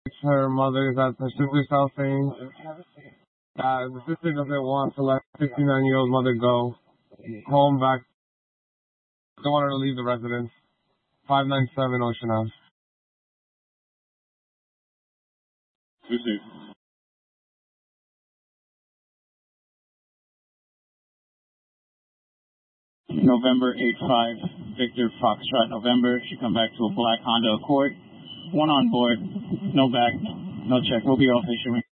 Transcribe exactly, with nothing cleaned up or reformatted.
Her mother is at her sister's house saying uh, the sister doesn't want to let sixty-nine-year-old mother go home back. Don't want her to leave the residence. five ninety-seven Ocean Ave. Received. November eight five, Victor Foxtrot November. Should come back to a black Honda Accord. One on board, no back, no check. We'll be off issuing.